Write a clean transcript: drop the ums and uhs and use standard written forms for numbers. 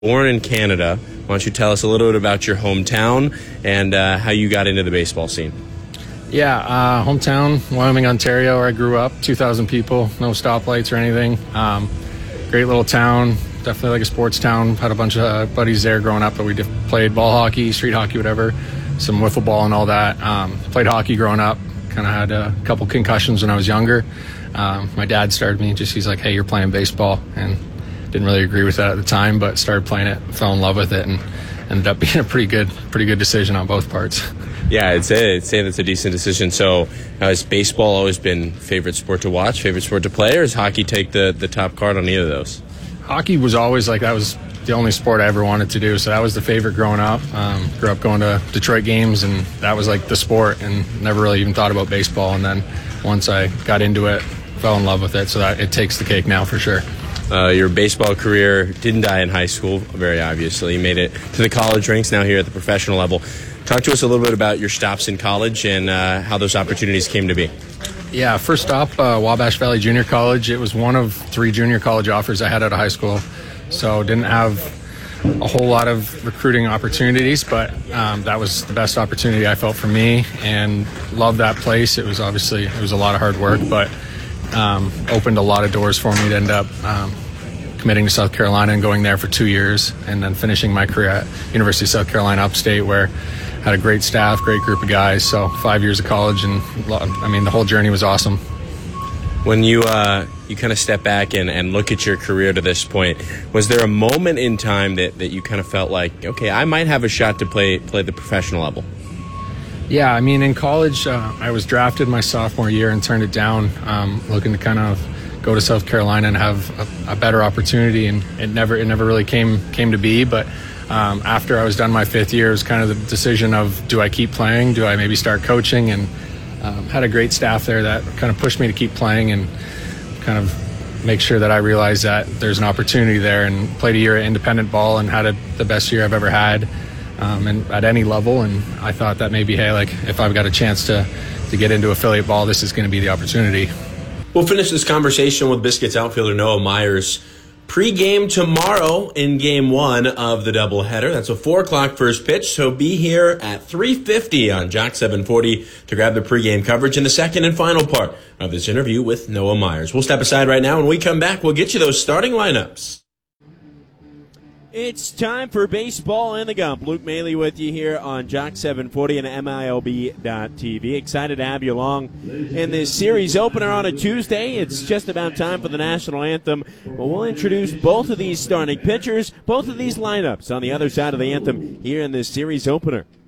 Born in Canada. Why don't you tell us a little bit about your hometown and how you got into the baseball scene? Yeah, hometown, Wyoming, Ontario, where I grew up. 2,000 people, no stoplights or anything. Great little town, definitely like a sports town. Had a bunch of buddies there growing up, but we played ball hockey, street hockey, whatever, some wiffle ball and all that. Played hockey growing up, kind of had a couple concussions when I was younger. My dad started me, he's like, hey, you're playing baseball, and didn't really agree with that at the time, but started playing it, fell in love with it, and ended up being a pretty good decision on both parts. Yeah, I'd say that's a decent decision. So has baseball always been favorite sport to watch, favorite sport to play, or does hockey take the top card on either of those? Hockey was always that was the only sport I ever wanted to do, so that was the favorite growing up. Grew up going to Detroit games, and that was like the sport, and never really even thought about baseball. And then once I got into it, fell in love with it, so that it takes the cake now for sure. Your baseball career didn't die in high school, very obviously. You made it to the college ranks, now here at the professional level. Talk to us a little bit about your stops in college and how those opportunities came to be. Yeah, first stop, Wabash Valley Junior College. It was one of 3 junior college offers I had out of high school, so didn't have a whole lot of recruiting opportunities, but that was the best opportunity I felt for me, and loved that place. It was a lot of hard work, but opened a lot of doors for me to end up committing to South Carolina and going there for 2 years, and then finishing my career at University of South Carolina Upstate, where I had a great staff, great group of guys. So 5 years of college, and the whole journey was awesome. When you kind of step back and look at your career to this point, was there a moment in time that you kind of felt like, okay, I might have a shot to play the professional level? Yeah, in college, I was drafted my sophomore year and turned it down, looking to kind of go to South Carolina and have a better opportunity, and it never really came to be. But after I was done my 5th year, it was kind of the decision of, do I keep playing? Do I maybe start coaching? And had a great staff there that kind of pushed me to keep playing and kind of make sure that I realized that there's an opportunity there, and played a year at independent ball and had the best year I've ever had. And at any level, and I thought that maybe, hey, if I've got a chance to get into affiliate ball, this is going to be the opportunity. We'll finish this conversation with Biscuits outfielder Noah Myers pre-game tomorrow in Game 1 of the doubleheader. That's a 4 o'clock first pitch, so be here at 3:50 on Jock 740 to grab the pre-game coverage in the second and final part of this interview with Noah Myers. We'll step aside right now. When we come back, we'll get you those starting lineups. It's time for Baseball in the Gump. Luke Maley with you here on Jock 740 and MILB.TV. Excited to have you along in this series opener on a Tuesday. It's just about time for the national anthem. Well, we'll introduce both of these starting pitchers, both of these lineups on the other side of the anthem here in this series opener.